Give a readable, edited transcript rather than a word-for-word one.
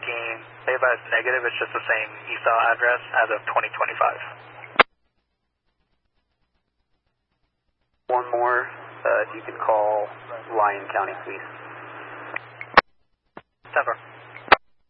they advised negative. It's just the same ESA address as of 2025. One more, if you could call Lyon County, please. 10-4.